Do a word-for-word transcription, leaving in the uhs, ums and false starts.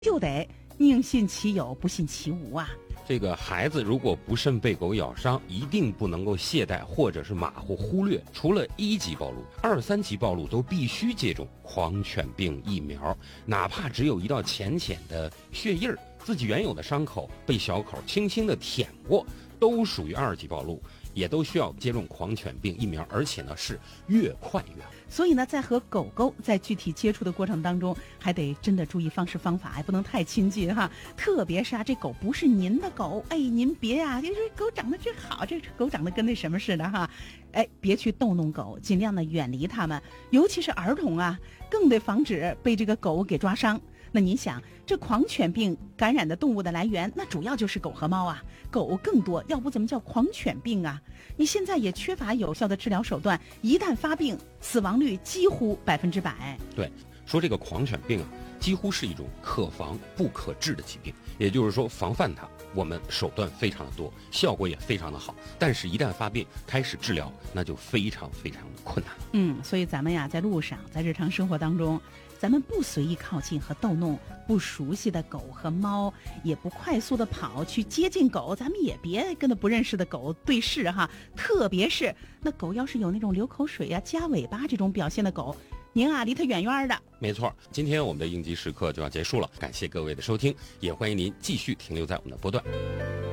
就得宁信其有，不信其无啊。 这个孩子如果不慎被狗咬伤，一定不能够懈怠或者是马虎忽略。除了一级暴露，二三级暴露都必须接种狂犬病疫苗，哪怕只有一道浅浅的血印儿，自己原有的伤口被小口轻轻的舔过，都属于二级暴露，也都需要接种狂犬病疫苗，而且呢是越快越好。 所以呢，在和狗狗在具体接触的过程当中，还得真的注意方式方法，还不能太亲近哈。特别是啊，这狗不是您的狗，哎，您别呀、啊，这狗长得真好，这狗长得跟那什么似的哈，哎，别去逗弄狗，尽量的远离它们，尤其是儿童啊，更得防止被这个狗给抓伤。那您想，这狂犬病感染的动物的来源，那主要就是狗和猫啊，狗更多，要不怎么叫狂犬病啊？你现在也缺乏有效的治疗手段，一旦发病，死亡率几乎百分之百。 对，说这个狂犬病啊，几乎是一种可防不可治的疾病，也就是说，防范它，我们手段非常的多，效果也非常的好，但是一旦发病，开始治疗，那就非常非常的困难。 嗯，所以咱们呀，在路上，在日常生活当中，咱们不随意靠近和逗弄不熟悉的狗和猫，也不快速的跑去接近狗，咱们也别跟那不认识的狗对视哈。特别是那狗要是有那种流口水呀、夹尾巴这种表现的狗，您啊离它远远的。 没错，今天我们的应急时刻就要结束了，感谢各位的收听，也欢迎您继续停留在我们的波段。